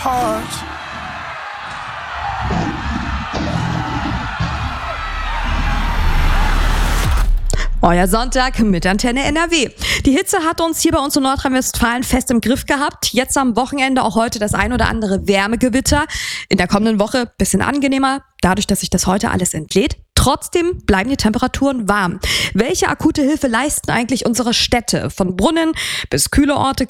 Report. Euer Sonntag mit Antenne NRW. Die Hitze hat uns hier bei uns in Nordrhein-Westfalen fest im Griff gehabt. Jetzt am Wochenende auch heute das ein oder andere Wärmegewitter. In der kommenden Woche ein bisschen angenehmer, dadurch, dass sich das heute alles entlädt. Trotzdem bleiben die Temperaturen warm. Welche akute Hilfe leisten eigentlich unsere Städte? Von Brunnen bis kühle Orte